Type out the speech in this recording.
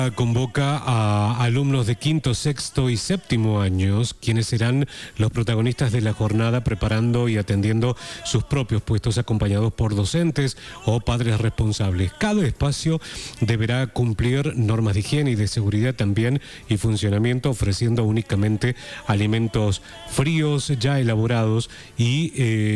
Convoca a alumnos de quinto, sexto y séptimo años, quienes serán los protagonistas de la jornada, preparando y atendiendo sus propios puestos, acompañados por docentes o padres responsables. Cada espacio deberá cumplir normas de higiene y de seguridad también y funcionamiento, ofreciendo únicamente alimentos fríos, ya elaborados y